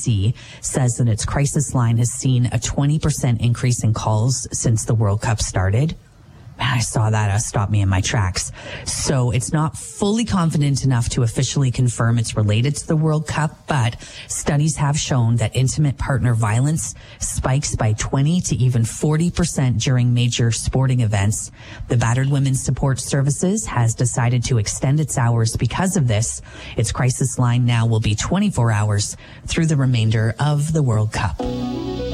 CRTC says that its crisis line has seen a 20% increase in calls since the World Cup started. Man, I saw that stop me in my tracks. So it's not fully confident enough to officially confirm it's related to the World Cup, but studies have shown that intimate partner violence spikes by 20 to even 40% during major sporting events. The Battered Women's Support Services has decided to extend its hours because of this. Its crisis line now will be 24 hours through the remainder of the World Cup.